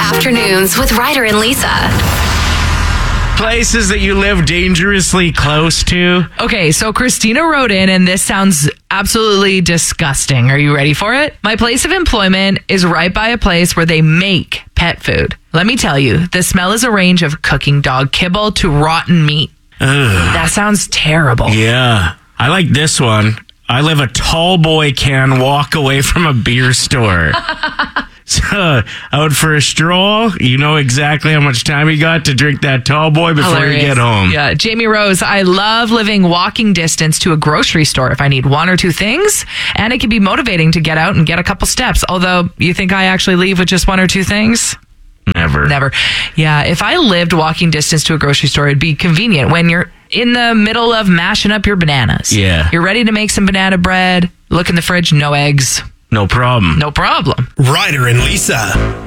Afternoons with Ryder and Lisa. Places that you live dangerously close to. Okay, so Christina wrote in, and this sounds absolutely disgusting. Are you ready for it? My place of employment is right by a place where they make pet food. Let me tell you, the smell is a range of cooking dog kibble to rotten meat. Ugh. That sounds terrible. Yeah. I like this one. I live a tall boy can walk away from a beer store. So, out for a stroll, you know exactly how much time you got to drink that tall boy before you get home. Yeah, Jamie Rose, I love living walking distance to a grocery store if I need one or two things, and it can be motivating to get out and get a couple steps. Although, you think I actually leave with just one or two things? Never. Yeah, if I lived walking distance to a grocery store, it'd be convenient when you're in the middle of mashing up your bananas. Yeah. You're ready to make some banana bread, look in the fridge, no eggs. No problem. No problem. Ryder and Lisa.